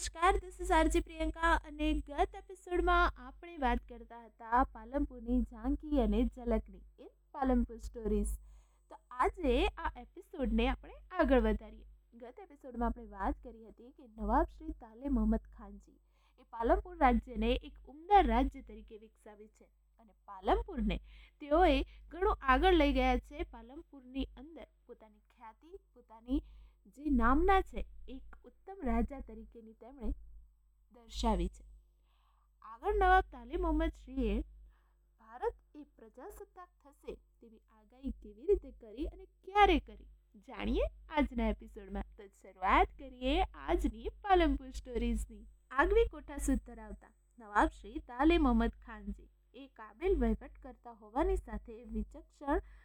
નમસ્કાર, this is R G Priyanka અને ગત એપિસોડમાં આપણે વાત કરતા હતા પાલનપુરની ઝાંકી અને ઝલકની ઇન પાલનપુર સ્ટોરીઝ. તો આજે આ એપિસોડને આપણે આગળ વધારીએ. ગત એપિસોડમાં આપણે વાત કરી હતી કે નવાબ શ્રી તાલે મોહમ્મદ ખાનજી એ પાલનપુર રાજ્યને એક ઉમદા રાજ્ય તરીકે વિકસાવી છે અને પાલનપુરને તેઓએ ઘણું આગળ લઈ ગયા છે. પાલનપુરની અંદર પોતાની ખ્યાતિ, પોતાની જે નામના છે એક ઉત્તમ રાજા તરીકેની તેમણે દર્શાવી છે. આગળ નવાબ તાલે મોહમ્મદ શ્રીએ ભારત એ પ્રજાસત્તાક થશે તેવી આગાહી કેવી રીતે કરી અને ક્યારે કરી, જાણીએ આજના એપિસોડમાં. તો શરૂઆત કરીએ આજની પાલનપુર સ્ટોરીઝની. આગવી કોઠાસૂઝ ધરાવતા નવાબ શ્રી તાલે મોહમ્મદ ખાનજી એ કાબિલ વહીવટ કરતા હોવાની સાથે વિચક્ષણ